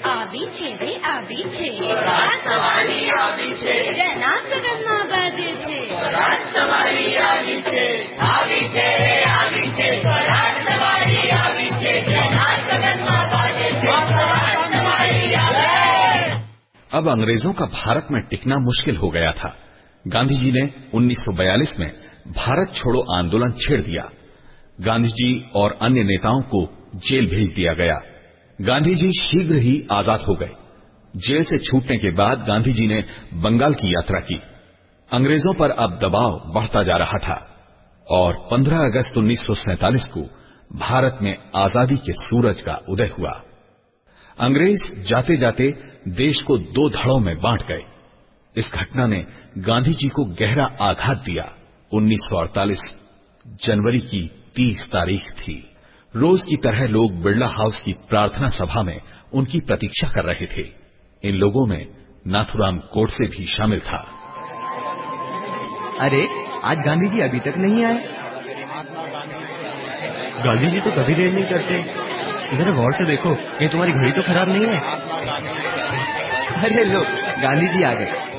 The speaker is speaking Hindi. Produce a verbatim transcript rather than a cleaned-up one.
आवीछे रे आवीछे, राजसवारी आवीछे, जनार्दन बाजेछे, राजसवारी आवीछे, आवीछे रे आवीछे, राजसवारी आवीछे, जनार्दन बाजेछे, राजसवारी आवीछे। अब अंग्रेजों का भारत में टिकना मुश्किल हो गया था। गांधी जी ने उन्नीस सौ बयालीस में भारत छोड़ो आंदोलन छेड़ दिया। गांधी जी और अन्य नेताओं को जेल भेज दिया गया। गांधी जी शीघ्र ही आजाद हो गए। जेल से छूटने के बाद गांधी जी ने बंगाल की यात्रा की। अंग्रेजों पर अब दबाव बढ़ता जा रहा था और पंद्रह अगस्त उन्नीस सौ सैंतालीस को भारत में आजादी के सूरज का उदय हुआ। अंग्रेज जाते जाते देश को दो धड़ों में बांट गए। इस घटना ने गांधी जी को गहरा आघात दिया। उन्नीस सौ अड़तालीस जनवरी की तीस तारीख थी। रोज की तरह लोग बिरला हाउस की प्रार्थना सभा में उनकी प्रतीक्षा कर रहे थे। इन लोगों में नाथुराम गोडसे भी शामिल था। अरे, आज गांधी जी अभी तक नहीं आए। गांधी जी तो कभी देर नहीं करते। जरा गौर से देखो, ये तुम्हारी घड़ी तो खराब नहीं है? अरे लो, गांधी जी आ गए।